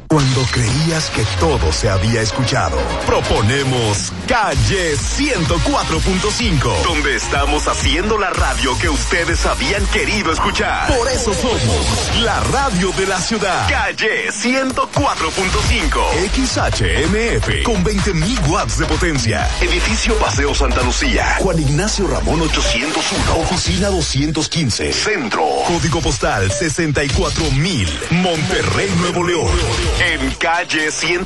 Cuando creías que todo se había escuchado, proponemos Calle 104.5, donde estamos haciendo la radio que ustedes habían querido escuchar. Por eso somos la radio de la ciudad. Calle 104.5, XHMF, con 20.000 watts de potencia. Edificio Paseo Santa Lucía, Juan Ignacio Ramón 801, oficina 215, Centro. Código postal 64,000, Monterrey, Nuevo León. En Calle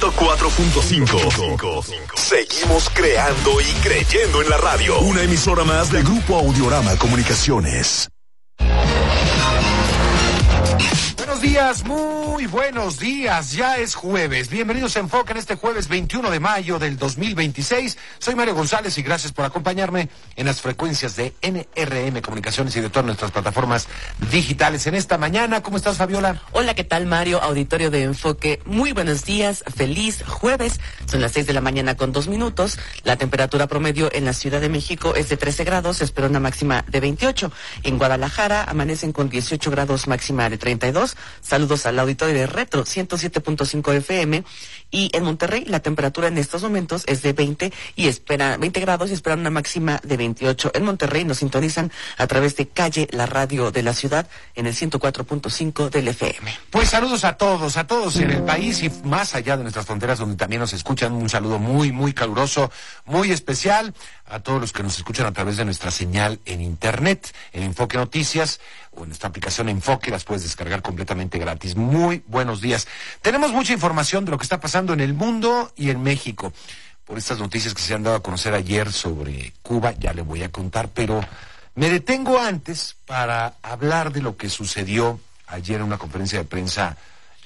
104.5. Seguimos creando y creyendo en la radio. Una emisora más del Grupo Audiorama Comunicaciones. Buenos días, muy buenos días. Ya es jueves. Bienvenidos a Enfoque en este jueves 21 de mayo del 2026. Soy Mario González y gracias por acompañarme en las frecuencias de NRM Comunicaciones y de todas nuestras plataformas digitales en esta mañana. ¿Cómo estás, Fabiola? Hola, ¿qué tal, Mario? Auditorio de Enfoque. Muy buenos días. Feliz jueves. Son las 6 de la mañana con 2 minutos. La temperatura promedio en la Ciudad de México es de 13 grados. Se espera una máxima de 28. En Guadalajara amanecen con 18 grados, máxima de 32. Saludos al auditorio de Retro 107.5 FM. Y en Monterrey la temperatura en estos momentos es de 20 grados y esperan una máxima de 28. En Monterrey nos sintonizan a través de Calle, la radio de la ciudad, en el 104.5 del FM. Pues saludos a todos en el país y más allá de nuestras fronteras donde también nos escuchan. Un saludo muy, muy caluroso, muy especial a todos los que nos escuchan a través de nuestra señal en internet, en Enfoque Noticias o en nuestra aplicación Enfoque. Las puedes descargar completamente gratis. Muy buenos días. Tenemos mucha información de lo que está pasando en el mundo y en México. Por estas noticias que se han dado a conocer ayer sobre Cuba, ya le voy a contar, pero me detengo antes para hablar de lo que sucedió ayer en una conferencia de prensa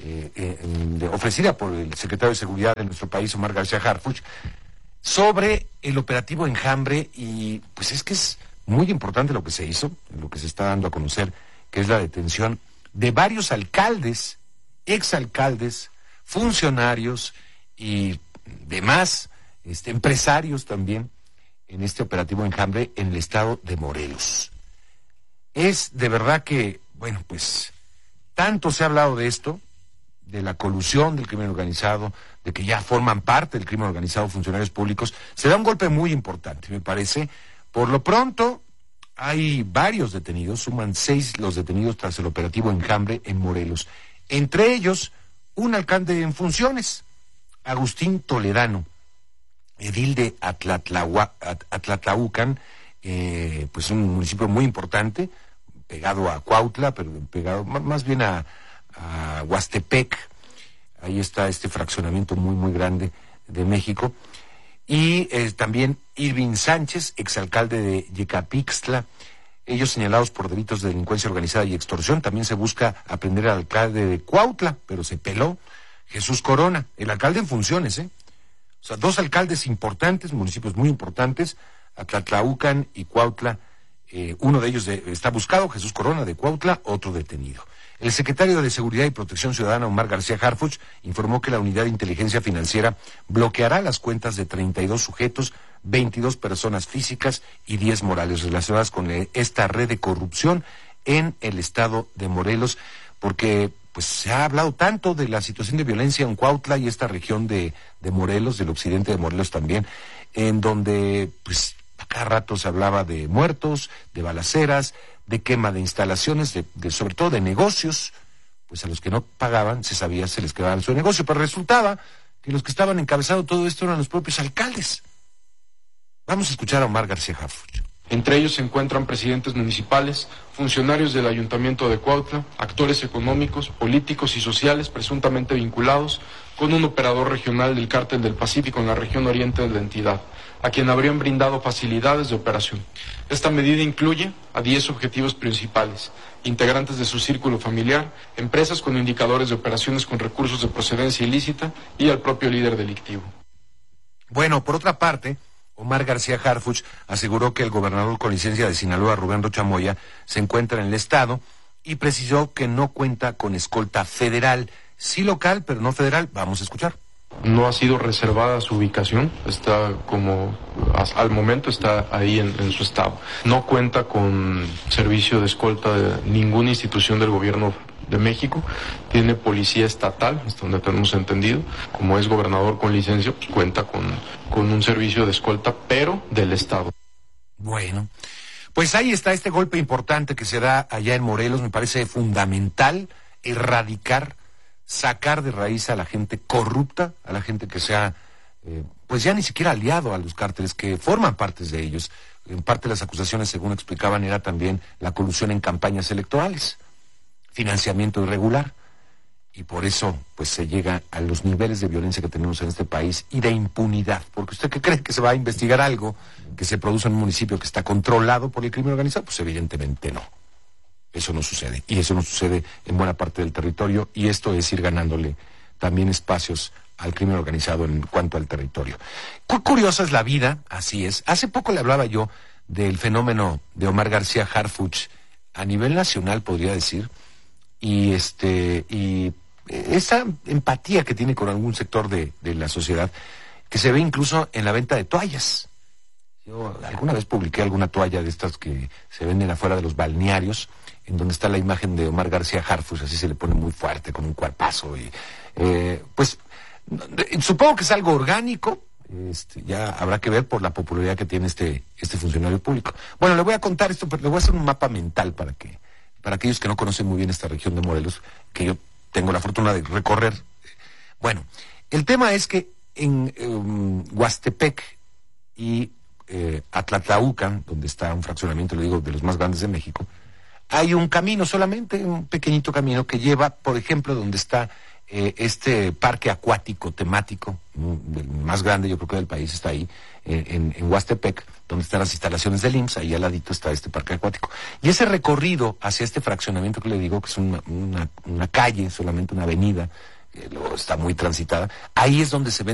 ofrecida por el secretario de Seguridad de nuestro país, Omar García Harfuch, sobre el operativo Enjambre. Y pues es que es muy importante lo que se hizo, lo que se está dando a conocer, que es la detención de varios alcaldes, exalcaldes, funcionarios y demás empresarios también en este operativo Enjambre en el estado de Morelos. Es de verdad que, bueno, pues tanto se ha hablado de esto, de la colusión del crimen organizado, de que ya forman parte del crimen organizado funcionarios públicos. Se da un golpe muy importante, me parece. Por lo pronto, hay varios detenidos, suman 6 los detenidos tras el operativo Enjambre en Morelos. Entre ellos, un alcalde en funciones, Agustín Toledano, edil de Atlatlaucan, pues un municipio muy importante, pegado a Cuautla, pero pegado más bien a Huastepec. Ahí está este fraccionamiento muy, muy grande de México. Y también Irving Sánchez, exalcalde de Yecapixtla, ellos señalados por delitos de delincuencia organizada y extorsión. También se busca aprender al alcalde de Cuautla, pero se peló, Jesús Corona, el alcalde en funciones, O sea, 2 alcaldes importantes, municipios muy importantes, Atlatlaucan y Cuautla. Uno de ellos está buscado, Jesús Corona de Cuautla, otro detenido. El secretario de Seguridad y Protección Ciudadana, Omar García Harfuch, informó que la Unidad de Inteligencia Financiera bloqueará las cuentas de 32 sujetos, 22 personas físicas y 10 morales relacionadas con esta red de corrupción en el estado de Morelos, porque pues se ha hablado tanto de la situación de violencia en Cuautla y esta región de Morelos, del occidente de Morelos también, en donde pues a cada rato se hablaba de muertos, de balaceras, de quema de instalaciones, de sobre todo de negocios. Pues a los que no pagaban, se sabía, se les quedaba su negocio, pero resultaba que los que estaban encabezando todo esto eran los propios alcaldes. Vamos a escuchar a Omar García Harfuch. Entre ellos se encuentran presidentes municipales, funcionarios del Ayuntamiento de Cuautla, actores económicos, políticos y sociales presuntamente vinculados con un operador regional del Cártel del Pacífico en la región oriente de la entidad, a quien habrían brindado facilidades de operación. Esta medida incluye a 10 objetivos principales: integrantes de su círculo familiar, empresas con indicadores de operaciones con recursos de procedencia ilícita y al propio líder delictivo. Bueno, por otra parte, Omar García Harfuch aseguró que el gobernador con licencia de Sinaloa, Rubén Rocha Moya, se encuentra en el estado y precisó que no cuenta con escolta federal, sí local, pero no federal. Vamos a escuchar. No ha sido reservada su ubicación, está como, al momento está ahí en su estado. No cuenta con servicio de escolta de ninguna institución del gobierno de México, tiene policía estatal, hasta donde tenemos entendido, como es gobernador con licencia, pues cuenta con un servicio de escolta, pero del Estado. Bueno, pues ahí está este golpe importante que se da allá en Morelos. Me parece fundamental erradicar, sacar de raíz a la gente corrupta, a la gente que sea, pues ya ni siquiera aliado a los cárteles, que forman partes de ellos. En parte las acusaciones, según explicaban, era también la colusión en campañas electorales, financiamiento irregular, y por eso pues se llega a los niveles de violencia que tenemos en este país y de impunidad. Porque usted que cree que se va a investigar algo que se produce en un municipio que está controlado por el crimen organizado, pues evidentemente no. Eso no sucede, y eso no sucede en buena parte del territorio, y esto es ir ganándole también espacios al crimen organizado en cuanto al territorio. Curiosa es la vida, así es. Hace poco le hablaba yo del fenómeno de Omar García Harfuch a nivel nacional, podría decir, y esa empatía que tiene con algún sector de la sociedad, que se ve incluso en la venta de toallas. Yo alguna vez publiqué alguna toalla de estas que se venden afuera de los balnearios, en donde está la imagen de Omar García Harfuch, así se le pone muy fuerte, con un cuerpazo, y pues supongo que es algo orgánico. Ya habrá que ver por la popularidad que tiene este funcionario público. Bueno, le voy a contar esto, pero le voy a hacer un mapa mental para aquellos que no conocen muy bien esta región de Morelos, que yo tengo la fortuna de recorrer. Bueno, el tema es que en Huastepec y Atlatlaucan, donde está un fraccionamiento, le digo, de los más grandes de México, hay un camino solamente, un pequeñito camino que lleva, por ejemplo, donde está este parque acuático temático, el más grande yo creo que del país, está ahí, en Huastepec, donde están las instalaciones del IMSS, ahí al ladito está este parque acuático. Y ese recorrido hacia este fraccionamiento que le digo, que es una calle, solamente una avenida, luego está muy transitada, ahí es donde se ven